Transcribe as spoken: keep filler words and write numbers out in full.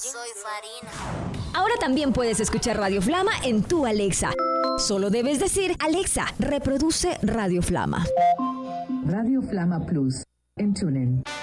Soy Farina. Ahora también puedes escuchar Radio Flama en tu Alexa. Solo debes decir, Alexa, reproduce Radio Flama. Radio Flama Plus en TuneIn.